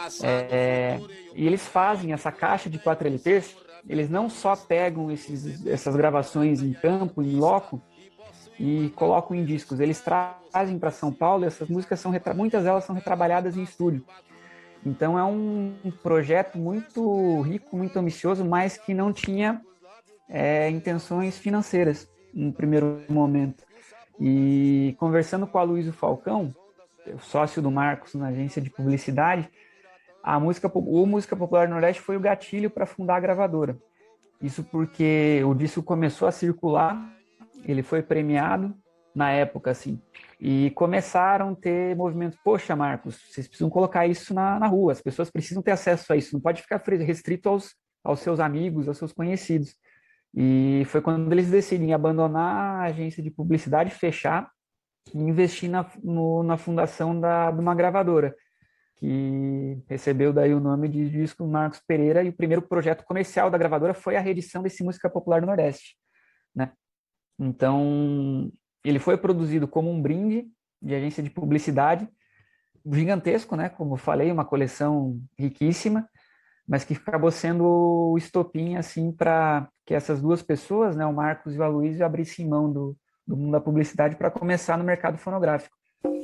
É, e eles fazem essa caixa de 4 LPs, eles não só pegam essas gravações em campo, em loco, e colocam em discos, eles trazem para São Paulo, essas músicas muitas delas são retrabalhadas em estúdio. Então é um projeto muito rico, muito ambicioso, mas que não tinha intenções financeiras no primeiro momento. E conversando com a Luísa Falcão, sócio do Marcos na agência de publicidade, o Música Popular do Nordeste foi o gatilho para fundar a gravadora. Isso porque o disco começou a circular, ele foi premiado na época, assim, e começaram a ter movimentos, poxa, Marcos, vocês precisam colocar isso na rua, as pessoas precisam ter acesso a isso, não pode ficar restrito aos seus amigos, aos seus conhecidos. E foi quando eles decidem abandonar a agência de publicidade, fechar e investir na fundação de uma gravadora, que recebeu daí o nome de Disco Marcos Pereira, e o primeiro projeto comercial da gravadora foi a reedição desse Música Popular do Nordeste, né? Então, ele foi produzido como um brinde de agência de publicidade, gigantesco, né? Como eu falei, uma coleção riquíssima, mas que acabou sendo o estopim, assim, para que essas duas pessoas, né, o Marcos e o Aloysio, abrissem mão do mundo da publicidade para começar no mercado fonográfico.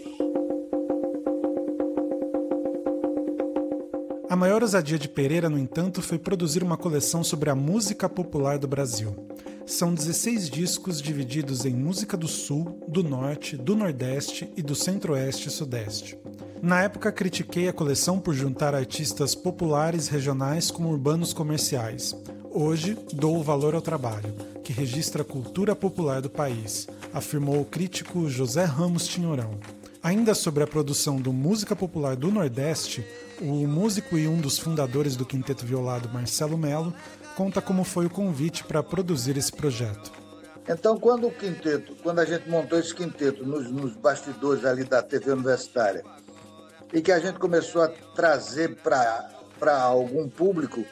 A maior ousadia de Pereira, no entanto, foi produzir uma coleção sobre a música popular do Brasil. São 16 discos divididos em música do Sul, do Norte, do Nordeste e do Centro-Oeste e Sudeste. Na época, critiquei a coleção por juntar artistas populares regionais com urbanos comerciais. Hoje, dou o valor ao trabalho, que registra a cultura popular do país, afirmou o crítico José Ramos Tinhorão. Ainda sobre a produção do Música Popular do Nordeste, o músico e um dos fundadores do Quinteto Violado, Marcelo Melo, conta como foi o convite para produzir esse projeto. Então, quando a gente montou esse quinteto nos bastidores ali da TV Universitária, e que a gente começou a trazer para algum público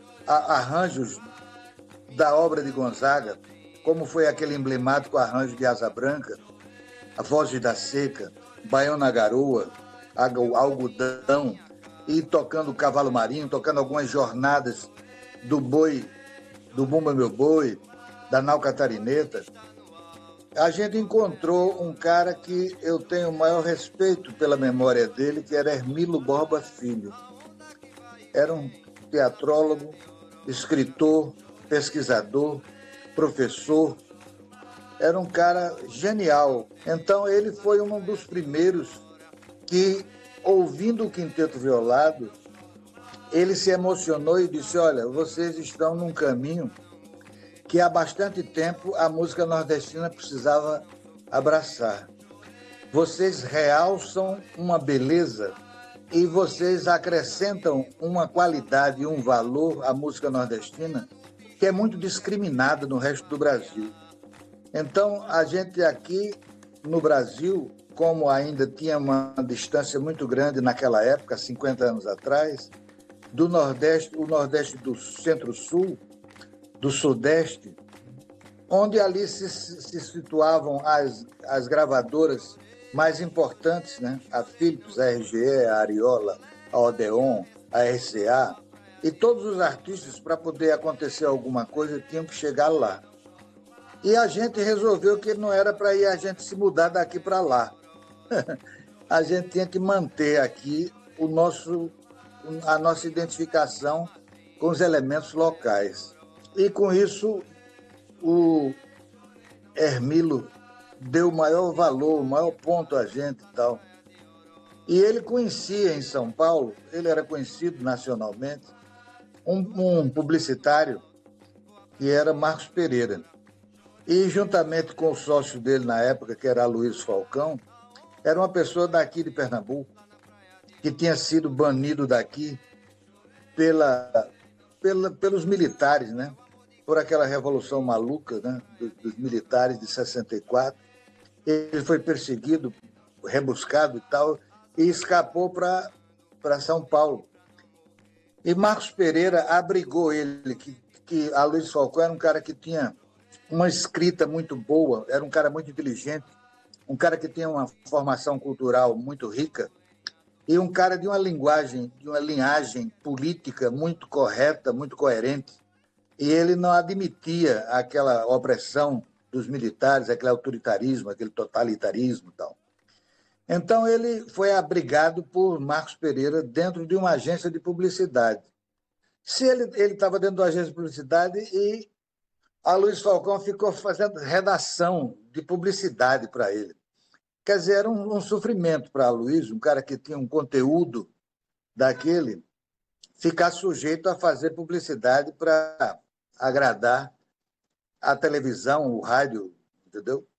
arranjos da obra de Gonzaga, como foi aquele emblemático arranjo de Asa Branca, A Voz da Seca, Baião na Garoa, Algodão, e tocando Cavalo Marinho, tocando algumas jornadas do Boi, do Bumba Meu Boi, da Nau Catarineta, a gente encontrou um cara que eu tenho o maior respeito pela memória dele, que era Hermilo Borba Filho. Era um teatrólogo, escritor, pesquisador, professor. Era um cara genial. Então ele foi um dos primeiros que, ouvindo o Quinteto Violado, ele se emocionou e disse: olha, vocês estão num caminho que há bastante tempo a música nordestina precisava abraçar. Vocês realçam uma beleza e vocês acrescentam uma qualidade e um valor à música nordestina que é muito discriminada no resto do Brasil. Então, a gente aqui no Brasil, como ainda tinha uma distância muito grande naquela época, 50 anos atrás, do Nordeste, o Nordeste do Centro-Sul, do Sudeste, onde ali se situavam as gravadoras mais importantes, né? A Philips, a RGE, a Ariola, a Odeon, a RCA, e todos os artistas, para poder acontecer alguma coisa, tinham que chegar lá. E a gente resolveu que não era para ir a gente se mudar daqui para lá. A gente tinha que manter aqui a nossa identificação com os elementos locais. E com isso, o Hermilo deu o maior valor, o maior ponto a gente e tal. E ele conhecia em São Paulo, ele era conhecido nacionalmente, um publicitário que era Marcos Pereira. E juntamente com o sócio dele na época, que era Luiz Falcão, era uma pessoa daqui de Pernambuco, que tinha sido banido daqui pelos militares, né? Por aquela revolução maluca, né? dos militares de 64. Ele foi perseguido, rebuscado e tal, e escapou para São Paulo. E Marcos Pereira abrigou ele, que a Luiz Falcão era um cara que tinha uma escrita muito boa, era um cara muito inteligente, um cara que tinha uma formação cultural muito rica, e um cara de uma linguagem, de uma linhagem política muito correta, muito coerente, e ele não admitia aquela opressão dos militares, aquele autoritarismo, aquele totalitarismo e tal. Então, ele foi abrigado por Marcos Pereira dentro de uma agência de publicidade. Se ele estava dentro da agência de publicidade e a Luiz Falcão ficou fazendo redação de publicidade para ele. Quer dizer, era um sofrimento para Luiz, um cara que tinha um conteúdo daquele, ficar sujeito a fazer publicidade para agradar a televisão, o rádio, entendeu?